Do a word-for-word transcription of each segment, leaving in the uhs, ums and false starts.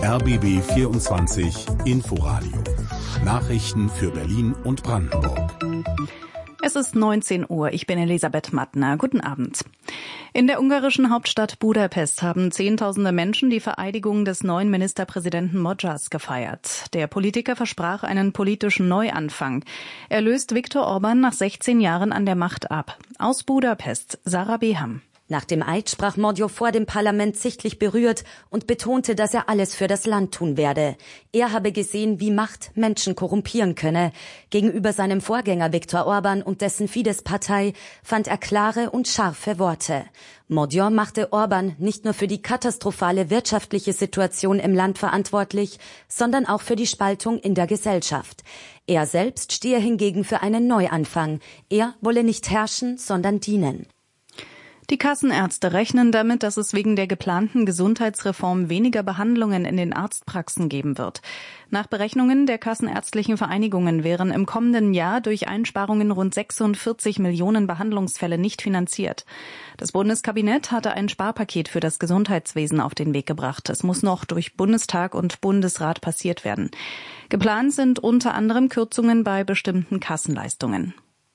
R B B vierundzwanzig Inforadio. Nachrichten für Berlin und Brandenburg. Es ist neunzehn Uhr. Ich bin Elisabeth Mattner. Guten Abend. In der ungarischen Hauptstadt Budapest haben Zehntausende Menschen die Vereidigung des neuen Ministerpräsidenten Magyars gefeiert. Der Politiker versprach einen politischen Neuanfang. Er löst Viktor Orban nach sechzehn Jahren an der Macht ab. Aus Budapest, Sarah Beham. Nach dem Eid sprach Magyar vor dem Parlament sichtlich berührt und betonte, dass er alles für das Land tun werde. Er habe gesehen, wie Macht Menschen korrumpieren könne. Gegenüber seinem Vorgänger Viktor Orban und dessen Fidesz-Partei fand er klare und scharfe Worte. Magyar machte Orban nicht nur für die katastrophale wirtschaftliche Situation im Land verantwortlich, sondern auch für die Spaltung in der Gesellschaft. Er selbst stehe hingegen für einen Neuanfang. Er wolle nicht herrschen, sondern dienen. Die Kassenärzte rechnen damit, dass es wegen der geplanten Gesundheitsreform weniger Behandlungen in den Arztpraxen geben wird. Nach Berechnungen der kassenärztlichen Vereinigungen wären im kommenden Jahr durch Einsparungen rund sechsundvierzig Millionen Behandlungsfälle nicht finanziert. Das Bundeskabinett hatte ein Sparpaket für das Gesundheitswesen auf den Weg gebracht. Es muss noch durch Bundestag und Bundesrat passiert werden. Geplant sind unter anderem Kürzungen bei bestimmten Kassenleistungen.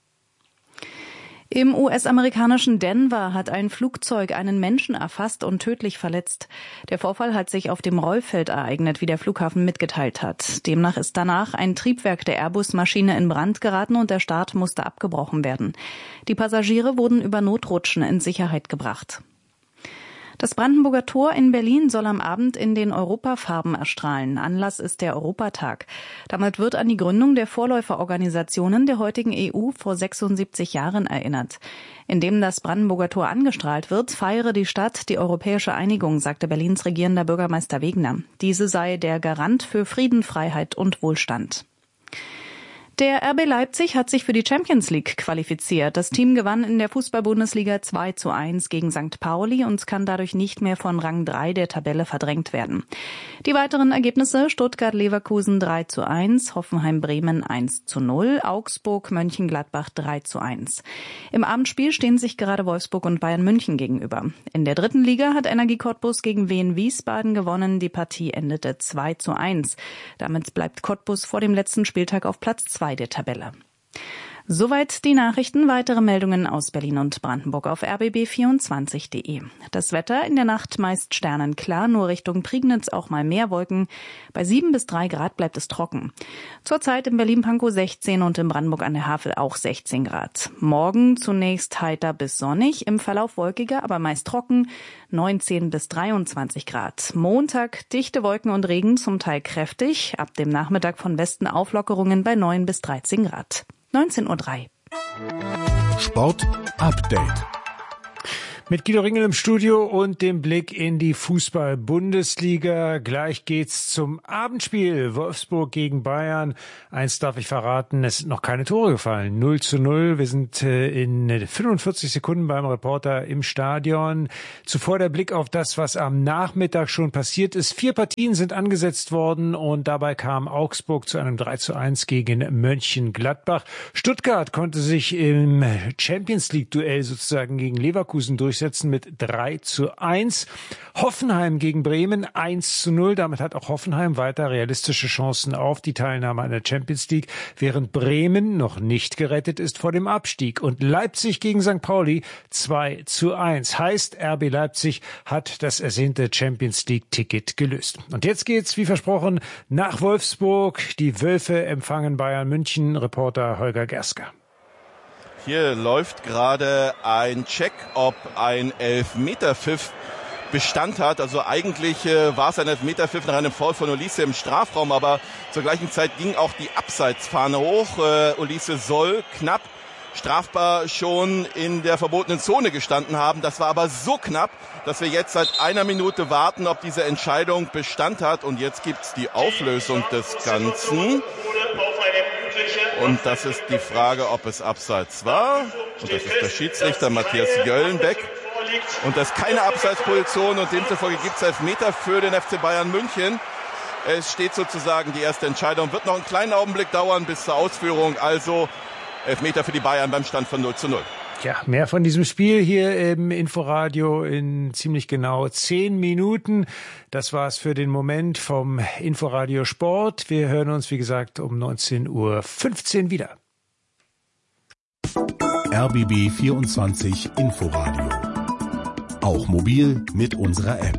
Im U S-amerikanischen Denver hat ein Flugzeug einen Menschen erfasst und tödlich verletzt. Der Vorfall hat sich auf dem Rollfeld ereignet, wie der Flughafen mitgeteilt hat. Demnach ist danach ein Triebwerk der Airbus-Maschine in Brand geraten und der Start musste abgebrochen werden. Die Passagiere wurden über Notrutschen in Sicherheit gebracht. Das Brandenburger Tor in Berlin soll am Abend in den Europafarben erstrahlen. Anlass ist der Europatag. Damit wird an die Gründung der Vorläuferorganisationen der heutigen E U vor sechsundsiebzig Jahren erinnert. Indem das Brandenburger Tor angestrahlt wird, feiere die Stadt die europäische Einigung, sagte Berlins regierender Bürgermeister Wegner. Diese sei der Garant für Frieden, Freiheit und Wohlstand. Der R B Leipzig hat sich für die Champions League qualifiziert. Das Team gewann in der Fußball-Bundesliga zwei zu eins gegen Sankt Pauli und kann dadurch nicht mehr von Rang drei der Tabelle verdrängt werden. Die weiteren Ergebnisse: Stuttgart-Leverkusen drei zu eins, Hoffenheim-Bremen eins zu null, Augsburg-Mönchengladbach drei zu eins. Im Abendspiel stehen sich gerade Wolfsburg und Bayern München gegenüber. In der dritten Liga hat Energie Cottbus gegen Wien Wiesbaden gewonnen. Die Partie endete zwei zu eins. Damit bleibt Cottbus vor dem letzten Spieltag auf Platz zwei der Tabelle. Soweit die Nachrichten. Weitere Meldungen aus Berlin und Brandenburg auf r b b vierundzwanzig punkt de. Das Wetter in der Nacht meist sternenklar, nur Richtung Prignitz auch mal mehr Wolken. Bei sieben bis drei Grad bleibt es trocken. Zurzeit in Berlin-Pankow sechzehn und in Brandenburg an der Havel auch sechzehn Grad. Morgen zunächst heiter bis sonnig, im Verlauf wolkiger, aber meist trocken, neunzehn bis dreiundzwanzig Grad. Montag dichte Wolken und Regen, zum Teil kräftig. Ab dem Nachmittag von Westen Auflockerungen bei neun bis dreizehn Grad. neunzehn Uhr drei. Sport Update. Mit Guido Ringel im Studio und dem Blick in die Fußball-Bundesliga. Gleich geht's zum Abendspiel. Wolfsburg gegen Bayern. Eins darf ich verraten, es sind noch keine Tore gefallen. null zu null. Wir sind in fünfundvierzig Sekunden beim Reporter im Stadion. Zuvor der Blick auf das, was am Nachmittag schon passiert ist. Vier Partien sind angesetzt worden und dabei kam Augsburg zu einem drei zu eins gegen Mönchengladbach. Stuttgart konnte sich im Champions-League-Duell sozusagen gegen Leverkusen durch setzen mit drei zu eins. Hoffenheim gegen Bremen eins zu null. Damit hat auch Hoffenheim weiter realistische Chancen auf die Teilnahme an der Champions League, während Bremen noch nicht gerettet ist vor dem Abstieg. Und Leipzig gegen Sankt Pauli zwei zu eins. Heißt, R B Leipzig hat das ersehnte Champions League-Ticket gelöst. Und jetzt geht's, wie versprochen, nach Wolfsburg. Die Wölfe empfangen Bayern München. Reporter Holger Gersker. Hier läuft gerade ein Check, ob ein Elfmeterpfiff Bestand hat. Also eigentlich äh, war es ein Elfmeterpfiff nach einem Foul von Olise im Strafraum, aber zur gleichen Zeit ging auch die Abseitsfahne hoch. Äh, Olise soll knapp strafbar schon in der verbotenen Zone gestanden haben. Das war aber so knapp, dass wir jetzt seit einer Minute warten, ob diese Entscheidung Bestand hat. Und jetzt gibt's die Auflösung des Ganzen. Und das ist die Frage, ob es Abseits war. Und das ist der Schiedsrichter Matthias Jöllenbeck. Und das ist keine Abseitsposition und demzufolge gibt es Elfmeter für den F C Bayern München. Es steht sozusagen die erste Entscheidung. Wird noch einen kleinen Augenblick dauern bis zur Ausführung. Also Elfmeter für die Bayern beim Stand von null zu null. Ja, mehr von diesem Spiel hier im Inforadio in ziemlich genau zehn Minuten. Das war's für den Moment vom Inforadio Sport. Wir hören uns, wie gesagt, um neunzehn Uhr fünfzehn wieder. R B B vierundzwanzig Inforadio. Auch mobil mit unserer App.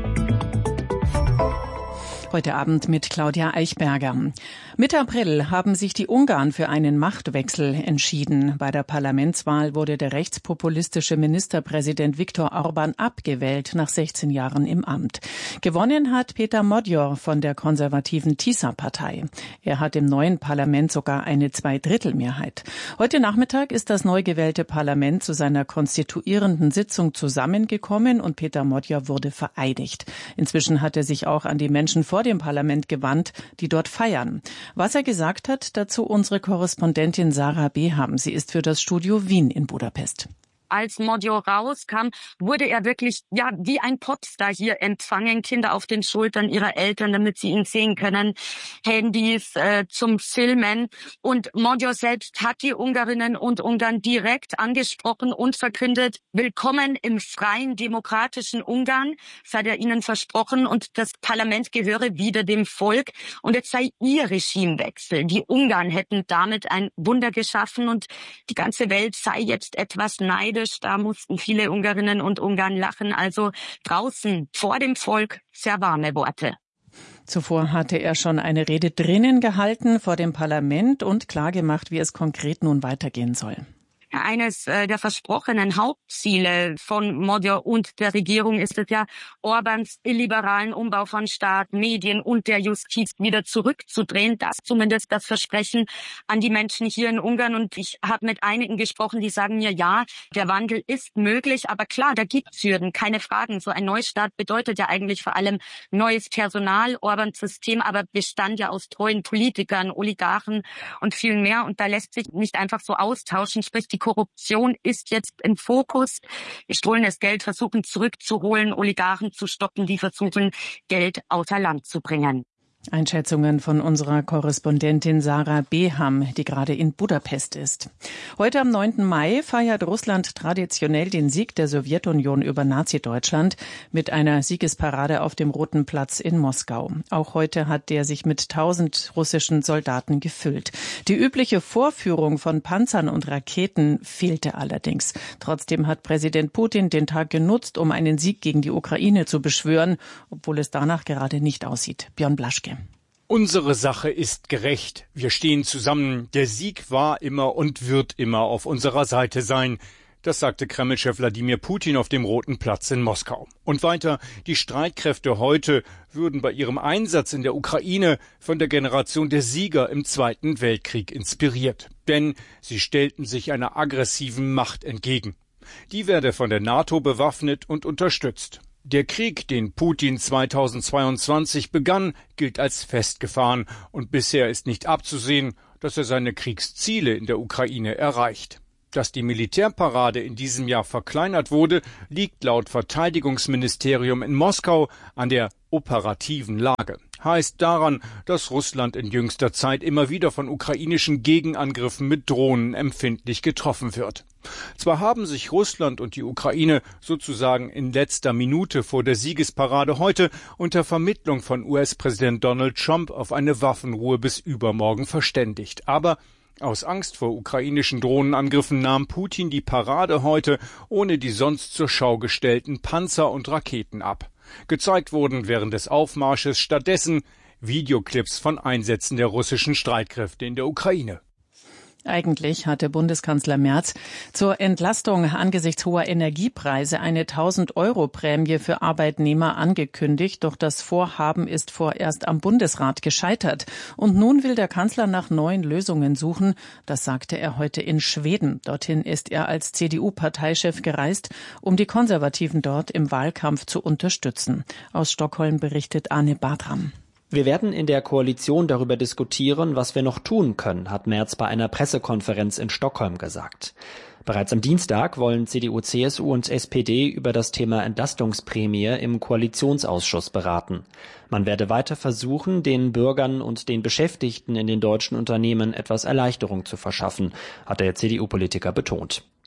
Heute Abend mit Claudia Eichberger. Mitte April haben sich die Ungarn für einen Machtwechsel entschieden. Bei der Parlamentswahl wurde der rechtspopulistische Ministerpräsident Viktor Orbán abgewählt nach sechzehn Jahren im Amt. Gewonnen hat Péter Magyar von der konservativen Tisza-Partei. Er hat im neuen Parlament sogar eine Zweidrittelmehrheit. Heute Nachmittag ist das neu gewählte Parlament zu seiner konstituierenden Sitzung zusammengekommen und Péter Magyar wurde vereidigt. Inzwischen hat er sich auch an die Menschen vor dem Parlament gewandt, die dort feiern. Was er gesagt hat, dazu unsere Korrespondentin Sarah Beham. Sie ist für das Studio Wien in Budapest. Als Magyar rauskam, wurde er wirklich ja wie ein Popstar hier empfangen. Kinder auf den Schultern ihrer Eltern, damit sie ihn sehen können. Handys äh, zum Filmen. Und Magyar selbst hat die Ungarinnen und Ungarn direkt angesprochen und verkündet, willkommen im freien, demokratischen Ungarn. Das hat er ihnen versprochen. Und das Parlament gehöre wieder dem Volk. Und jetzt sei ihr Regimewechsel. Die Ungarn hätten damit ein Wunder geschaffen und die ganze Welt sei jetzt etwas neidisch. Da mussten viele Ungarinnen und Ungarn lachen. Also draußen vor dem Volk sehr warme Worte. Zuvor hatte er schon eine Rede drinnen gehalten vor dem Parlament und klargemacht, wie es konkret nun weitergehen soll. Eines äh, der versprochenen Hauptziele von Magyar und der Regierung ist es ja, Orbáns illiberalen Umbau von Staat, Medien und der Justiz wieder zurückzudrehen. Das zumindest das Versprechen an die Menschen hier in Ungarn. Und ich habe mit einigen gesprochen, die sagen mir, ja, der Wandel ist möglich, aber klar, da gibt's Hürden, keine Fragen. So ein Neustart bedeutet ja eigentlich vor allem neues Personal. Orbáns System aber bestand ja aus treuen Politikern, Oligarchen und viel mehr. Und da lässt sich nicht einfach so austauschen, sprich die Korruption ist jetzt im Fokus. Gestohlenes Geld versuchen zurückzuholen, Oligarchen zu stoppen, die versuchen, Geld außer Land zu bringen. Einschätzungen von unserer Korrespondentin Sarah Beham, die gerade in Budapest ist. Heute am neunten Mai feiert Russland traditionell den Sieg der Sowjetunion über Nazi-Deutschland mit einer Siegesparade auf dem Roten Platz in Moskau. Auch heute hat der sich mit tausend russischen Soldaten gefüllt. Die übliche Vorführung von Panzern und Raketen fehlte allerdings. Trotzdem hat Präsident Putin den Tag genutzt, um einen Sieg gegen die Ukraine zu beschwören, obwohl es danach gerade nicht aussieht. Björn Blaschke. Unsere Sache ist gerecht. Wir stehen zusammen. Der Sieg war immer und wird immer auf unserer Seite sein. Das sagte Kreml-Chef Wladimir Putin auf dem Roten Platz in Moskau. Und weiter, die Streitkräfte heute würden bei ihrem Einsatz in der Ukraine von der Generation der Sieger im Zweiten Weltkrieg inspiriert. Denn sie stellten sich einer aggressiven Macht entgegen. Die werde von der NATO bewaffnet und unterstützt. Der Krieg, den Putin zweitausendzweiundzwanzig begann, gilt als festgefahren und bisher ist nicht abzusehen, dass er seine Kriegsziele in der Ukraine erreicht. Dass die Militärparade in diesem Jahr verkleinert wurde, liegt laut Verteidigungsministerium in Moskau an der operativen Lage. Heißt daran, dass Russland in jüngster Zeit immer wieder von ukrainischen Gegenangriffen mit Drohnen empfindlich getroffen wird. Zwar haben sich Russland und die Ukraine sozusagen in letzter Minute vor der Siegesparade heute unter Vermittlung von U S-Präsident Donald Trump auf eine Waffenruhe bis übermorgen verständigt. Aber aus Angst vor ukrainischen Drohnenangriffen nahm Putin die Parade heute ohne die sonst zur Schau gestellten Panzer und Raketen ab. Gezeigt wurden während des Aufmarsches stattdessen Videoclips von Einsätzen der russischen Streitkräfte in der Ukraine. Eigentlich hatte Bundeskanzler Merz zur Entlastung angesichts hoher Energiepreise eine tausend-Euro-Prämie für Arbeitnehmer angekündigt. Doch das Vorhaben ist vorerst am Bundesrat gescheitert. Und nun will der Kanzler nach neuen Lösungen suchen. Das sagte er heute in Schweden. Dorthin ist er als C D U-Parteichef gereist, um die Konservativen dort im Wahlkampf zu unterstützen. Aus Stockholm berichtet Arne Bartram. Wir werden in der Koalition darüber diskutieren, was wir noch tun können, hat Merz bei einer Pressekonferenz in Stockholm gesagt. Bereits am Dienstag wollen C D U, C S U und S P D über das Thema Entlastungsprämie im Koalitionsausschuss beraten. Man werde weiter versuchen, den Bürgern und den Beschäftigten in den deutschen Unternehmen etwas Erleichterung zu verschaffen, hat der C D U-Politiker betont.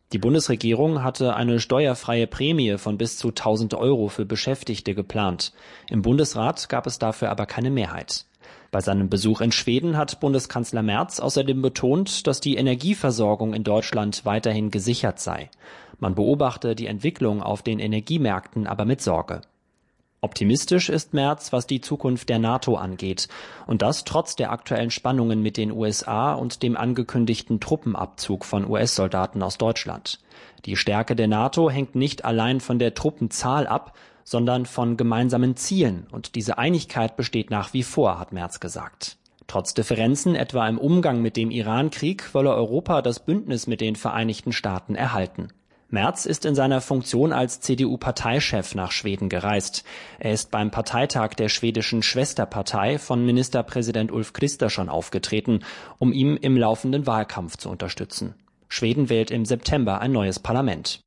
Die Bundesregierung hatte eine steuerfreie Prämie von bis zu tausend Euro für Beschäftigte geplant. Im Bundesrat gab es dafür aber keine Mehrheit. Bei seinem Besuch in Schweden hat Bundeskanzler Merz außerdem betont, dass die Energieversorgung in Deutschland weiterhin gesichert sei. Man beobachte die Entwicklung auf den Energiemärkten aber mit Sorge. Optimistisch ist Merz, was die Zukunft der NATO angeht. Und das trotz der aktuellen Spannungen mit den U S A und dem angekündigten Truppenabzug von U S-Soldaten aus Deutschland. Die Stärke der NATO hängt nicht allein von der Truppenzahl ab, sondern von gemeinsamen Zielen. Und diese Einigkeit besteht nach wie vor, hat Merz gesagt. Trotz Differenzen, etwa im Umgang mit dem Iran-Krieg, wolle Europa das Bündnis mit den Vereinigten Staaten erhalten. Merz ist in seiner Funktion als C D U-Parteichef nach Schweden gereist. Er ist beim Parteitag der schwedischen Schwesterpartei von Ministerpräsident Ulf Kristersson aufgetreten, um ihn im laufenden Wahlkampf zu unterstützen. Schweden wählt im September ein neues Parlament.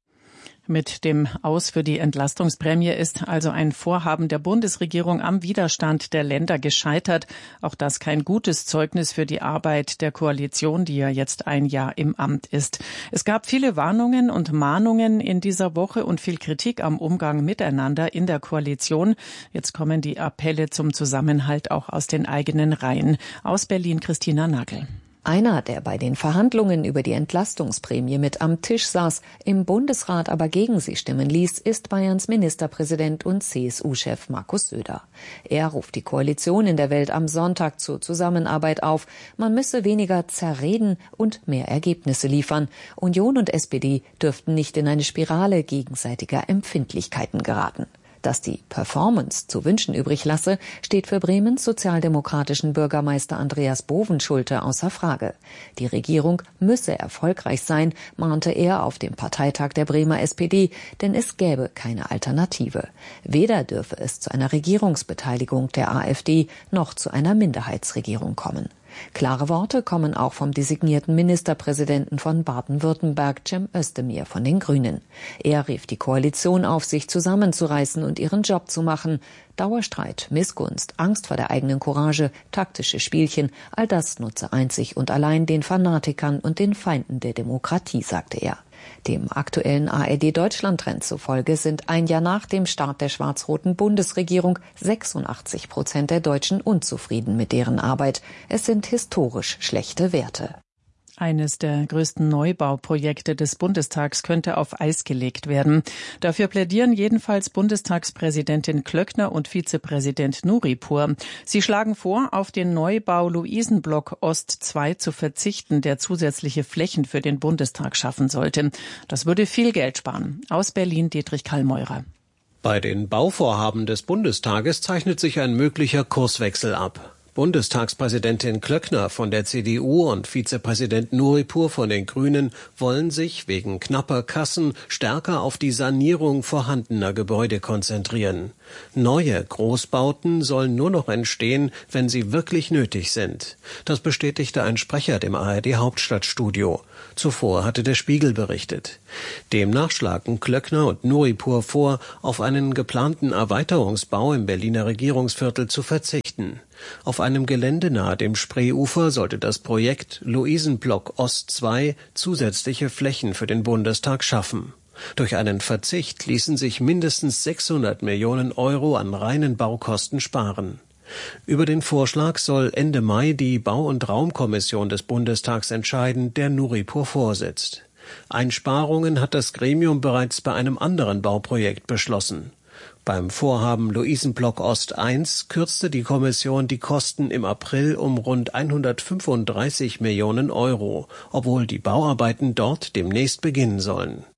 Mit dem Aus für die Entlastungsprämie ist also ein Vorhaben der Bundesregierung am Widerstand der Länder gescheitert. Auch das kein gutes Zeugnis für die Arbeit der Koalition, die ja jetzt ein Jahr im Amt ist. Es gab viele Warnungen und Mahnungen in dieser Woche und viel Kritik am Umgang miteinander in der Koalition. Jetzt kommen die Appelle zum Zusammenhalt auch aus den eigenen Reihen. Aus Berlin Christina Nagel. Einer, der bei den Verhandlungen über die Entlastungsprämie mit am Tisch saß, im Bundesrat aber gegen sie stimmen ließ, ist Bayerns Ministerpräsident und C S U-Chef Markus Söder. Er ruft die Koalition in der Welt am Sonntag zur Zusammenarbeit auf. Man müsse weniger zerreden und mehr Ergebnisse liefern. Union und S P D dürften nicht in eine Spirale gegenseitiger Empfindlichkeiten geraten. Dass die Performance zu wünschen übrig lasse, steht für Bremens sozialdemokratischen Bürgermeister Andreas Bovenschulte außer Frage. Die Regierung müsse erfolgreich sein, mahnte er auf dem Parteitag der Bremer S P D, denn es gäbe keine Alternative. Weder dürfe es zu einer Regierungsbeteiligung der AfD noch zu einer Minderheitsregierung kommen. Klare Worte kommen auch vom designierten Ministerpräsidenten von Baden-Württemberg, Cem Özdemir von den Grünen. Er rief die Koalition auf, sich zusammenzureißen und ihren Job zu machen. Dauerstreit, Missgunst, Angst vor der eigenen Courage, taktische Spielchen, all das nutze einzig und allein den Fanatikern und den Feinden der Demokratie, sagte er. Dem aktuellen A R D-Deutschland-Trend zufolge sind ein Jahr nach dem Start der schwarz-roten Bundesregierung sechsundachtzig Prozent der Deutschen unzufrieden mit deren Arbeit. Es sind historisch schlechte Werte. Eines der größten Neubauprojekte des Bundestags könnte auf Eis gelegt werden. Dafür plädieren jedenfalls Bundestagspräsidentin Klöckner und Vizepräsident Nuripur. Sie schlagen vor, auf den Neubau Luisenblock Ost zwei zu verzichten, der zusätzliche Flächen für den Bundestag schaffen sollte. Das würde viel Geld sparen. Aus Berlin Dietrich Kallmeurer. Bei den Bauvorhaben des Bundestages zeichnet sich ein möglicher Kurswechsel ab. Bundestagspräsidentin Klöckner von der C D U und Vizepräsident Nuripur von den Grünen wollen sich wegen knapper Kassen stärker auf die Sanierung vorhandener Gebäude konzentrieren. Neue Großbauten sollen nur noch entstehen, wenn sie wirklich nötig sind. Das bestätigte ein Sprecher dem A R D Hauptstadtstudio. Zuvor hatte der Spiegel berichtet. Demnach schlagen Klöckner und Nuripur vor, auf einen geplanten Erweiterungsbau im Berliner Regierungsviertel zu verzichten. Auf einem Gelände nahe dem Spreeufer sollte das Projekt Luisenblock Ost zwei zusätzliche Flächen für den Bundestag schaffen. Durch einen Verzicht ließen sich mindestens sechshundert Millionen Euro an reinen Baukosten sparen. Über den Vorschlag soll Ende Mai die Bau- und Raumkommission des Bundestags entscheiden, der Nuripur vorsitzt. Einsparungen hat das Gremium bereits bei einem anderen Bauprojekt beschlossen. Beim Vorhaben Luisenblock Ost eins kürzte die Kommission die Kosten im April um rund hundertfünfunddreißig Millionen Euro, obwohl die Bauarbeiten dort demnächst beginnen sollen.